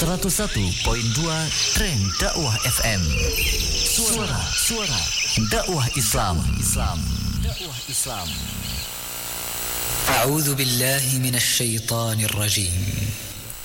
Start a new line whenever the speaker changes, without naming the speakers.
101.2 Trend Dakwah FM. Suara dakwah Islam. Dakwah Islam.
A'udzu billahi minasy syaithanir rajim.